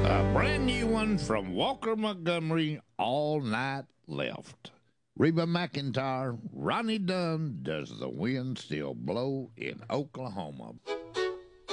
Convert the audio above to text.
A brand new one from Walker Montgomery, All Night Left. Reba McEntire, Ronnie Dunn, Does the Wind Still Blow in Oklahoma?